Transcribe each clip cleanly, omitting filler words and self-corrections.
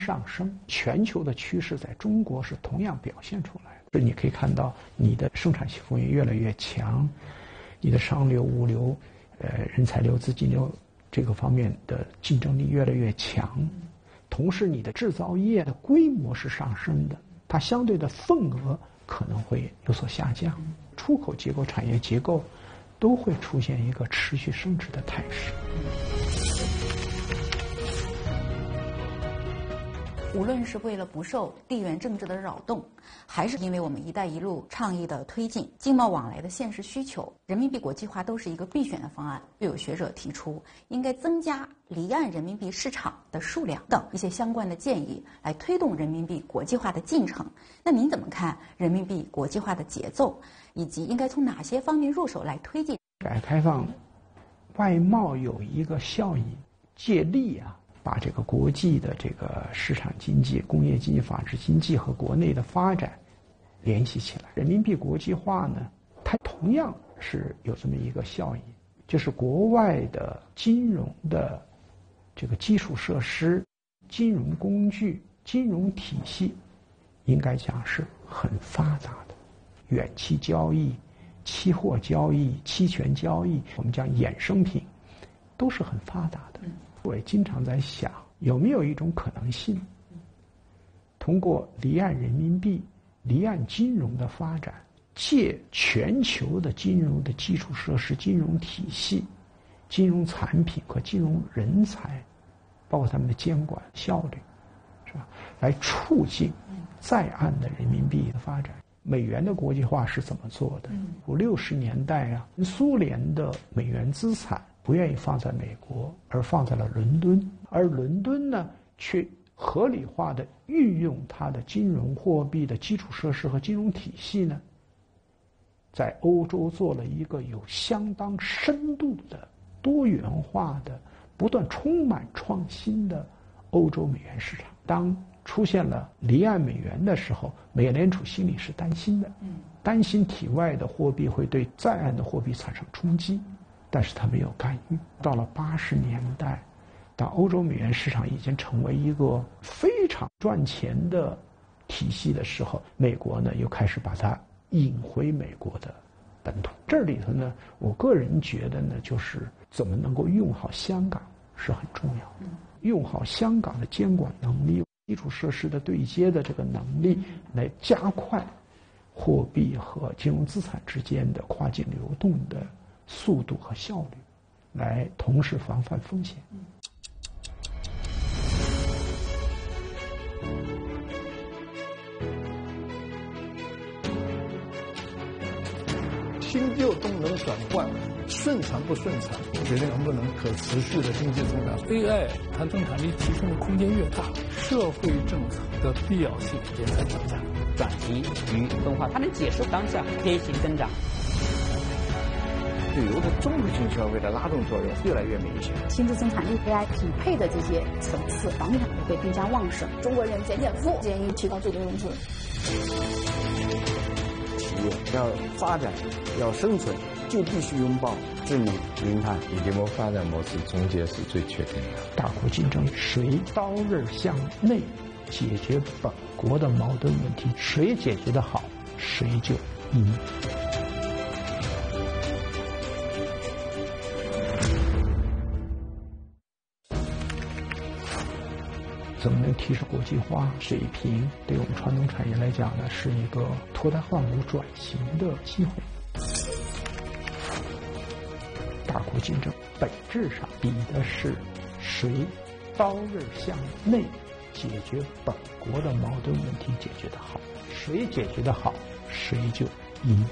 上升。全球的趋势在中国是同样表现出来的。这你可以看到，你的生产性服务业越来越强，你的商流、物流、人才流、资金流这个方面的竞争力越来越强。同时，你的制造业的规模是上升的，它相对的份额可能会有所下降，出口结构、产业结构都会出现一个持续升值的态势。 无论是为了不受地缘政治的扰动，还是因为我们“一带一路”倡议的推进、经贸往来的现实需求，人民币国际化都是一个必选的方案。又有学者提出，应该增加离岸人民币市场的数量等一些相关的建议，来推动人民币国际化的进程。那您怎么看人民币国际化的节奏，以及应该从哪些方面入手来推进？ 改革开放，外贸有一个效益，借力啊。把这个国际的这个市场经济、工业经济、法治经济和国内的发展联系起来。人民币国际化呢，它同样是有这么一个效益，就是国外的金融的这个基础设施、金融工具、金融体系，应该讲是很发达的。远期交易、期货交易、期权交易，我们讲衍生品，都是很发达的。我也经常在想，有没有一种可能性，通过离岸人民币、离岸金融的发展，借全球的金融的基础设施、金融体系、金融产品和金融人才，包括他们的监管效率，是吧？来促进在岸的人民币的发展。美元的国际化是怎么做的？50、60年代啊，苏联的美元资产不愿意放在美国，而放在了伦敦，而伦敦呢，却合理化的运用它的金融货币的基础设施和金融体系呢，在欧洲做了一个有相当深度的、多元化的、不断充满创新的欧洲美元市场。当出现了离岸美元的时候，美联储心里是担心的，担心体外的货币会对在岸的货币产生冲击，但是他没有干预。到了80年代，当欧洲美元市场已经成为一个非常赚钱的体系的时候，美国呢又开始把它引回美国的本土。这里头呢，我个人觉得呢，就是怎么能够用好香港是很重要的，用好香港的监管能力、基础设施的对接的这个能力，来加快货币和金融资产之间的跨境流动的速度和效率，来同时防范风险。 新旧动能转换顺畅不顺畅，决定能不能可持续的经济增长。 AI 它生产力提升的空间越大，社会政策的必要性也在增加。 转型与分化，它能解释当下偏行增长。 旅游的综合性消费的拉动作用越来越明显。 新质生产力 AI 匹配的这些层次，房地产会更加旺盛。 中国人减减负，建议提高最低工资。 企业要发展、要生存，就必须拥抱智能、零碳。 李金博发展模式终结是最确定的。 大国竞争，谁刀刃向内解决本国的矛盾问题，谁解决得好，谁就赢。怎么能提升国际化水平？对我们传统产业来讲呢，是一个脱胎换骨转型的机会。大国竞争本质上比的是谁刀刃向内解决本国的矛盾问题解决得好，谁解决得好，谁就赢。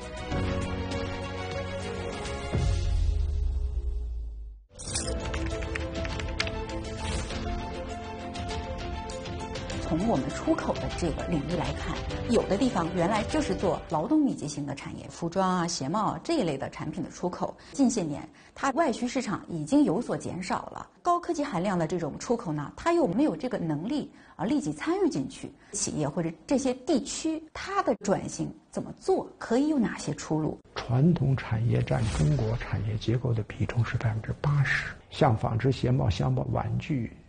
从我们出口的这个领域来看，有的地方原来就是做劳动密集型的产业，服装啊、鞋帽啊这一类的产品的出口。近些年，它外需市场已经有所减少了。高科技含量的这种出口呢，它又没有这个能力立即参与进去。企业或者这些地区，它的转型怎么做，可以有哪些出路？ 传统产业占中国产业结构的比重是80%，像纺织、鞋帽、箱包、玩具、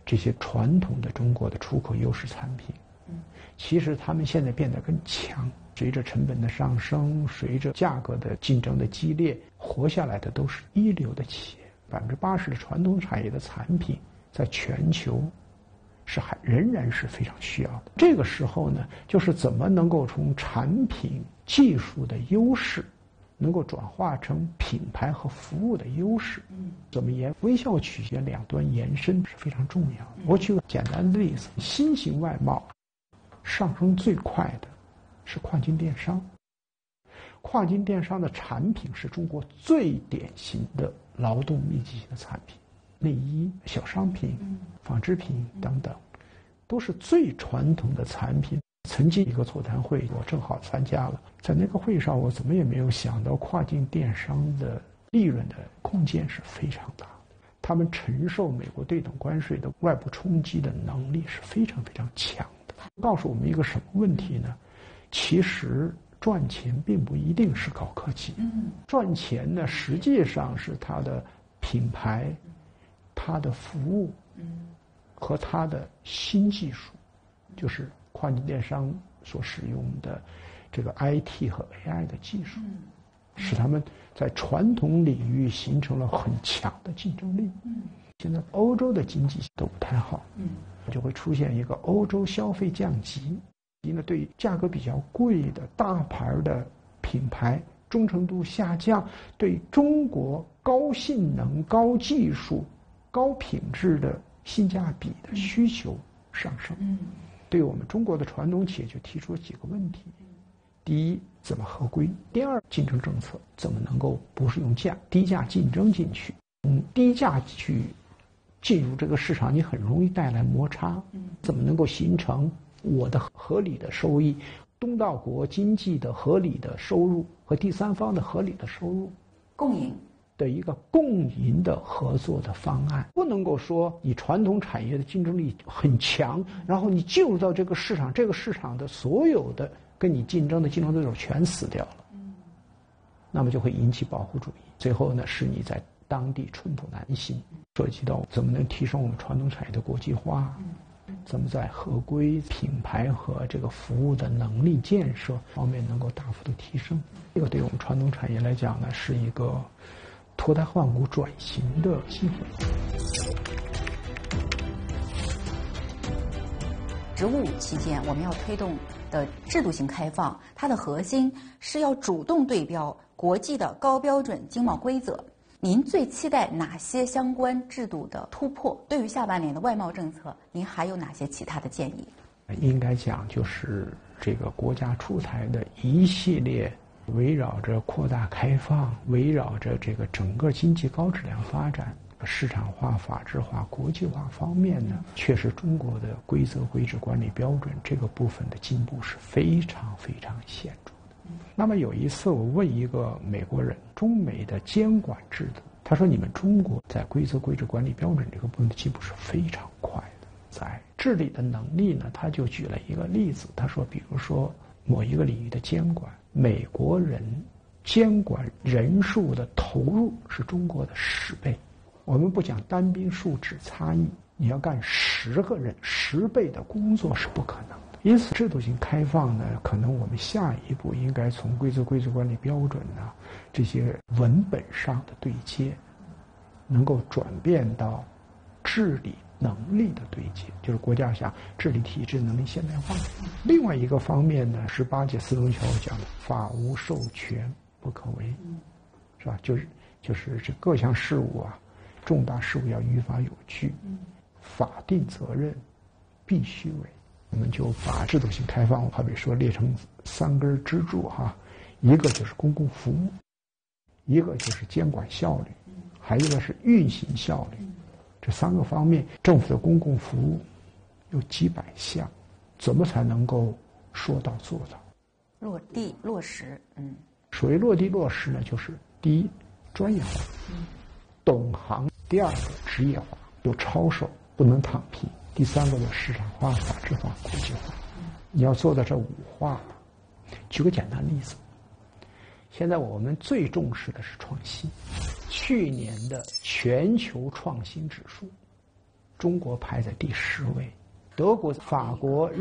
这些传统的中国的出口优势产品，其实他们现在变得更强。随着成本的上升，随着价格的竞争的激烈，活下来的都是一流的企业。80%的传统产业的产品在全球仍然是非常需要的。这个时候呢，就是怎么能够从产品技术的优势能够转化成品牌和服务的优势，怎么沿微笑曲线两端延伸是非常重要的。我举个简单的例子，新型外贸上升最快的是跨境电商。跨境电商的产品是中国最典型的劳动密集型的产品，内衣、小商品、纺织品等等，都是最传统的产品。曾经一个座谈会，我正好参加了，在那个会上，我怎么也没有想到，跨境电商的利润的空间是非常大的，他们承受美国对等关税的外部冲击的能力是非常非常强的。告诉我们一个什么问题呢？其实赚钱并不一定是搞科技，赚钱呢实际上是它的品牌、它的服务和它的新技术，就是跨境电商所使用的这个 IT 和 AI 的技术，使他们在传统领域形成了很强的竞争力。现在欧洲的经济都不太好，就会出现一个欧洲消费降级，因为对价格比较贵的大牌的品牌忠诚度下降，对中国高性能、高技术、高品质的性价比的需求上升。对我们中国的传统企业就提出了几个问题：第一，怎么合规；第二，竞争政策怎么能够不是用低价竞争进去？低价去进入这个市场，你很容易带来摩擦。怎么能够形成我的合理的收益，东道国经济的合理的收入和第三方的合理的收入， 共赢的一个共赢的合作的方案。不能够说你传统产业的竞争力很强，然后你进入到这个市场，这个市场的所有的跟你竞争的竞争对手全死掉了，那么就会引起保护主义，最后呢使你在当地寸步难行。涉及到怎么能提升我们传统产业的国际化，怎么在合规、品牌和这个服务的能力建设方面能够大幅度提升。这个对我们传统产业来讲呢，是一个脱胎换骨转型的机会。 职务期间我们要推动的制度性开放，它的核心是要主动对标国际的高标准经贸规则。您最期待哪些相关制度的突破？对于下半年的外贸政策，您还有哪些其他的建议？ 应该讲就是这个国家出台的一系列围绕着扩大开放，围绕着这个整个经济高质量发展、市场化、法治化、国际化方面呢，确实中国的规则规制管理标准这个部分的进步是非常非常显著的。那么有一次我问一个美国人，中美的监管制度，他说你们中国在规则规制管理标准这个部分的进步是非常快的。在治理的能力呢，他就举了一个例子，他说比如说某一个领域的监管，美国人监管人数的投入是中国的10倍。我们不讲单兵数指差异，你要干10个人10倍的工作是不可能的。因此制度性开放呢，可能我们下一步应该从规则管理标准呢这些文本上的对接，能够转变到治理能力的对接，就是国家想治理体制能力现代化。另外一个方面呢，18届四中全会讲的法无授权不可为，是吧？就是这各项事务啊，重大事务要于法有据，法定责任必须为。我们就把制度性开放，好比说列成3根支柱哈，一个就是公共服务，一个就是监管效率，还有一个是运行效率。这3个方面，政府的公共服务有几百项，怎么才能够说到做到？ 落地落实。 所谓落地落实呢，就是第一，专业化，懂行；第二个，职业化，有操守，不能躺平；第三个，有市场化、法治化、国际化。你要做到这5化。举个简单例子，现在我们最重视的是创新。去年的全球创新指数， 中国排在第10位，德国、法国。